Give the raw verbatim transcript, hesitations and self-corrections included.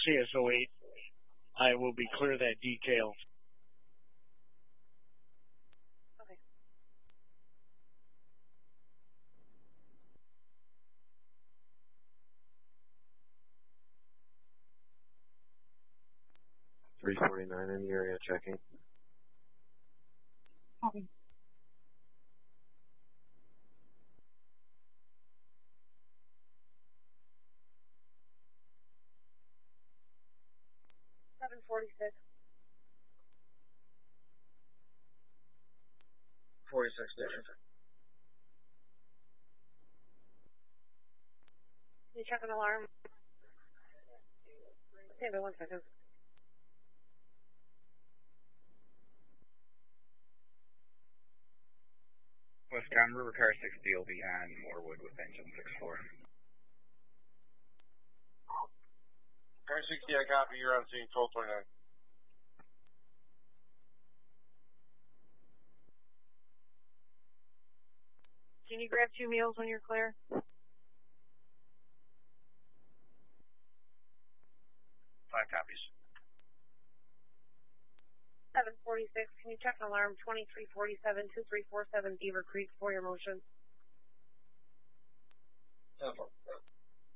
C S O eight. I will be clear of that detail. Okay. three forty-nine in the area checking. Copy. seven forty-six. forty-six station. Can you check an alarm? Stand by one second. Westbound River Car sixty will be on Morewood with engine six four. Car sixty, I copy. You're on scene twelve twenty-nine. Can you grab two meals when you're clear? Five copies. seven forty-six. Can you check an alarm? twenty-three forty-seven, two three four seven Beaver Creek for your motion. seven four.